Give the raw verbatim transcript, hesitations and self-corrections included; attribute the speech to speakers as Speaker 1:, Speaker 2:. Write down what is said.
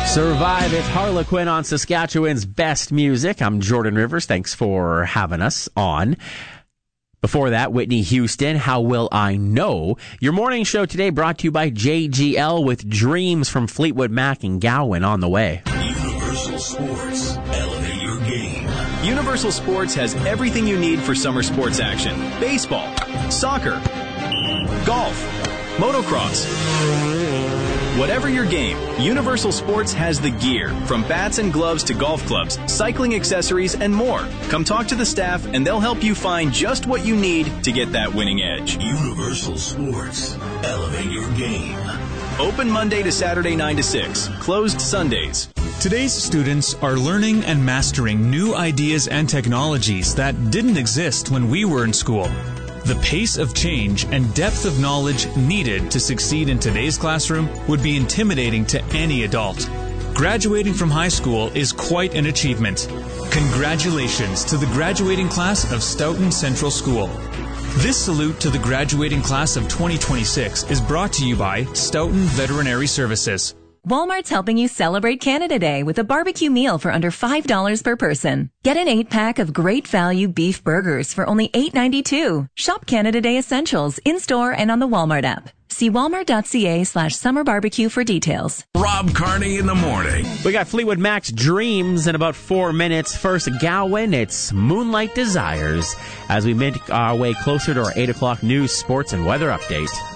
Speaker 1: Survive It, Harlequin on Saskatchewan's best music. I'm Jordan Rivers. Thanks for having us on. Before that, Whitney Houston, How Will I Know? Your morning show today brought to you by J G L with Dreams from Fleetwood Mac and Gowan on the way.
Speaker 2: Universal Sports. Elevate your game.
Speaker 3: Universal Sports has everything you need for summer sports action. Baseball, soccer, golf, motocross. Whatever your game, Universal Sports has the gear, from bats and gloves to golf clubs, cycling accessories, and more. Come talk to the staff, and they'll help you find just what you need to get that winning edge.
Speaker 2: Universal Sports. Elevate your game.
Speaker 3: Open Monday to Saturday nine to six. Closed Sundays.
Speaker 4: Today's students are learning and mastering new ideas and technologies that didn't exist when we were in school. The pace of change and depth of knowledge needed to succeed in today's classroom would be intimidating to any adult. Graduating from high school is quite an achievement. Congratulations to the graduating class of Stoughton Central School. This salute to the graduating class of twenty twenty-six is brought to you by Stoughton Veterinary Services.
Speaker 5: Walmart's helping you celebrate Canada Day with a barbecue meal for under five dollars per person. Get an eight-pack of great value beef burgers for only eight ninety-two. Shop Canada Day Essentials in-store and on the Walmart app. See walmart.ca slash summer barbecue for details.
Speaker 2: Rob Carney in the morning.
Speaker 1: We got Fleetwood Mac's Dreams in about four minutes. First, Gowan, it's Moonlight Desires as we make our way closer to our eight o'clock news, sports, and weather update.